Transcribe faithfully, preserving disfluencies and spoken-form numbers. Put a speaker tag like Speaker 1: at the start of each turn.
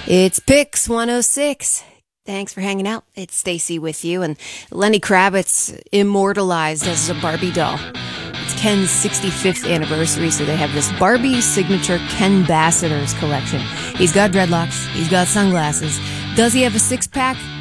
Speaker 1: It's Pix one oh six. Thanks for hanging out. It's Stacy with you, and Lenny Kravitz immortalized as a Barbie doll. It's Ken's sixty-fifth anniversary, so they have this Barbie signature Ken Bassiter's collection. He's got dreadlocks. He's got sunglasses. Does he have a six-pack?